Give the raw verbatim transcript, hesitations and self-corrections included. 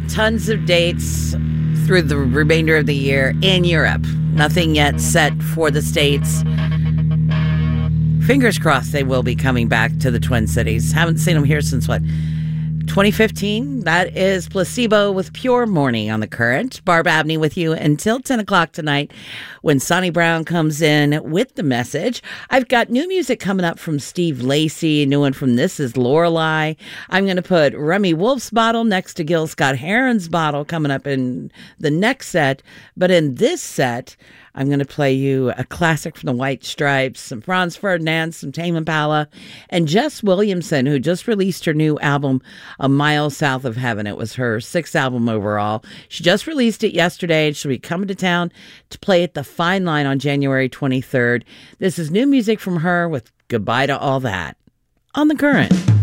tons of dates through the remainder of the year in Europe. Nothing yet set for the States. Fingers crossed they will be coming back to the Twin Cities. Haven't seen them here since, what, twenty fifteen? That is Placebo with Pure Morning on The Current. Barb Abney with you until ten o'clock tonight when Sonny Brown comes in with the message. I've got new music coming up from Steve Lacy, a new one from This Is Lorelei. I'm going to put Remy Wolf's bottle next to Gil Scott-Heron's bottle coming up in the next set. But in this set, I'm going to play you a classic from the White Stripes, some Franz Ferdinand, some Tame Impala, and Jess Williamson, who just released her new album, A Mile South of Heaven. It was her sixth album overall. She just released it yesterday, and she'll be coming to town to play at the Fine Line on January twenty-third. This is new music from her with Goodbye to All That on The Current.